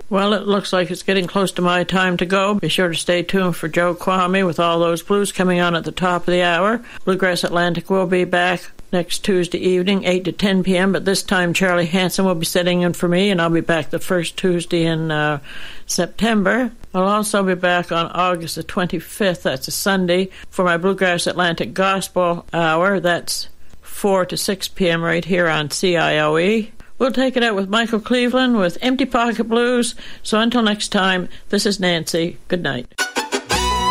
Well, it looks like it's getting close to my time to go. Be sure to stay tuned for Joe Kwame with All Those Blues coming on at the top of the hour. Bluegrass Atlantic will be back next Tuesday evening, 8 to 10 p.m., but this time Charlie Hanson will be sitting in for me, and I'll be back the first Tuesday in September. I'll also be back on August the 25th, that's a Sunday, for my Bluegrass Atlantic Gospel Hour. That's 4 to 6 p.m. right here on CIOE. We'll take it out with Michael Cleveland with Empty Pocket Blues. So until next time, this is Nancy. Good night.